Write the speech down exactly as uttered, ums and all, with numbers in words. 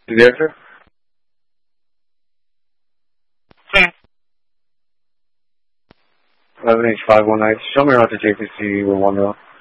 Is the answer? eleven H five one nine. Show me around to J P C with one row.